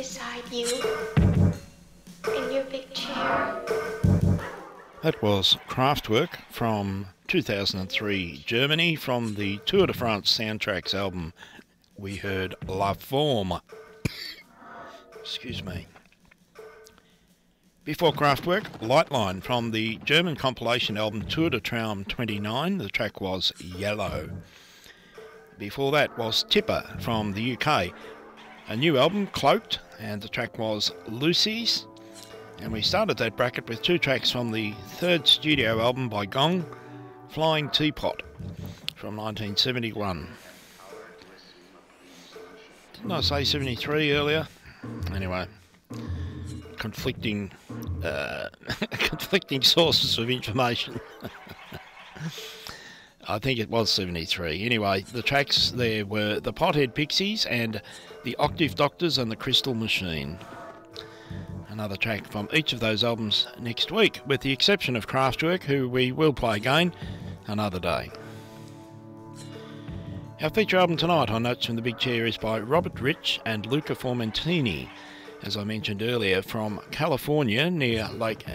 beside you in your big chair. That was Kraftwerk from 2003 Germany. From the Tour de France soundtracks album, we heard La Forme. Excuse me. Before Kraftwerk, Lightline from the German compilation album Tour de Traum 29. The track was Yellow. Before that was Tipper from the UK. A new album, Cloaked, and the track was Lucy's. And we started that bracket with two tracks from the third studio album by Gong, Flying Teapot, from 1971. Didn't I say 73 earlier? Anyway, conflicting sources of information. I think it was 73. Anyway, the tracks there were the Pothead Pixies and the Octave Doctors and the Crystal Machine. Another track from each of those albums next week, with the exception of Kraftwerk, who we will play again another day. Our feature album tonight on Notes from the Big Chair is by Robert Rich and Luca Formentini, as I mentioned earlier, from California near Lake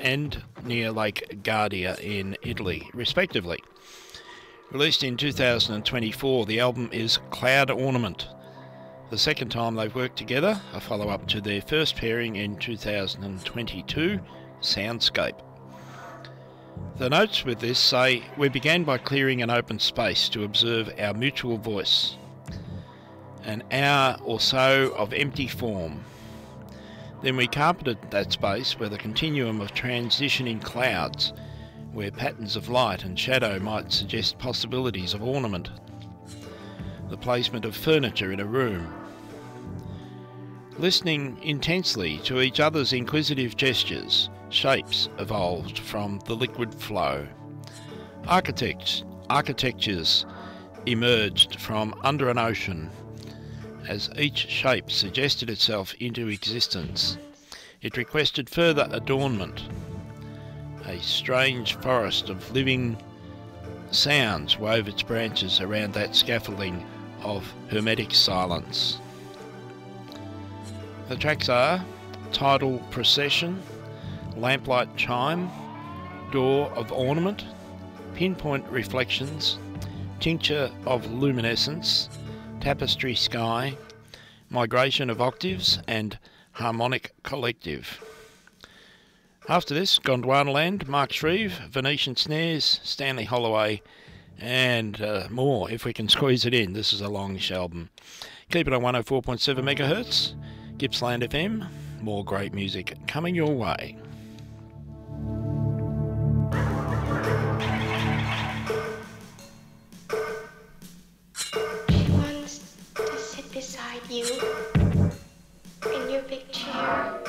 Garda in Italy, respectively. Released in 2024, the album is Cloud Ornament, the second time they've worked together, a follow-up to their first pairing in 2022, Soundscape. The notes with this say, "We began by clearing an open space to observe our mutual voice. An hour or so of empty form. Then we carpeted that space with a continuum of transitioning clouds, where patterns of light and shadow might suggest possibilities of ornament. The placement of furniture in a room. Listening intensely to each other's inquisitive gestures, shapes evolved from the liquid flow. Architectures emerged from under an ocean. As each shape suggested itself into existence, it requested further adornment. A strange forest of living sounds wove its branches around that scaffolding of hermetic silence." The tracks are Tidal Procession, Lamplight Chime, Door of Ornament, Pinpoint Reflections, Tincture of Luminescence, Tapestry Sky, Migration of Octaves, and Harmonic Collective. After this, Gondwanaland, Mark Shreve, Venetian Snares, Stanley Holloway, and more if we can squeeze it in. This is a longish album. Keep it on 104.7 MHz, Gippsland FM. More great music coming your way. She wants to sit beside you in your big chair.